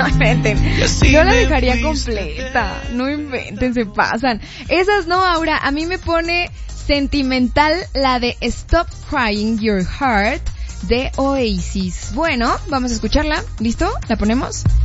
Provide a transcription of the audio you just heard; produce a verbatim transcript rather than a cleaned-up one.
No inventen. Yo la dejaría completa. No inventen, se pasan. Esas no, Aura. A mí me pone sentimental la de Stop Crying Your Heart de Oasis. Bueno, vamos a escucharla. ¿Listo? ¿La ponemos?